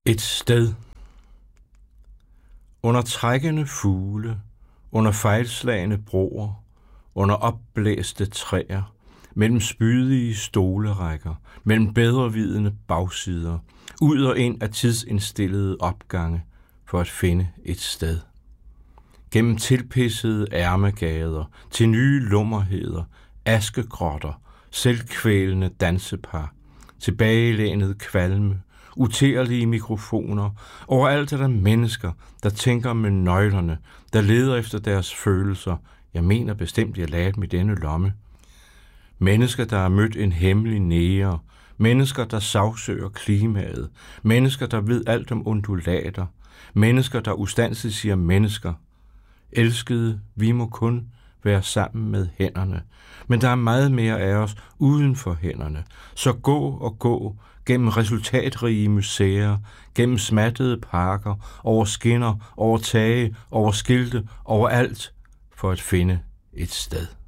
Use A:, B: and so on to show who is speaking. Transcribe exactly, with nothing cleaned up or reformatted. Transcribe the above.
A: Et sted. Under trækkende fugle, under fejlslagne broer, under opblæste træer, mellem spydige stolerækker, mellem bedrevidende bagsider, ud og ind af tidsindstillede opgange, for at finde et sted. Gennem tilpissede ærmegader, til nye lummerheder, askegrotter, selvkvælende dansepar, tilbagelænet kvalme, uterlige mikrofoner, overalt er der mennesker, der tænker med nøglerne, der leder efter deres følelser. Jeg mener bestemt, jeg lagde dem i denne lomme. Mennesker, der har mødt en hemmelig nære, mennesker, der sagsøger klimaet, mennesker, der ved alt om undulater, mennesker, der ustandsligt siger mennesker. Elskede, vi må kun være sammen med hænderne, men der er meget mere af os uden for hænderne. Så gå og gå gennem resultatrige museer, gennem smattede parker, over skinner, over tage, over skilte, overalt, for at finde et sted.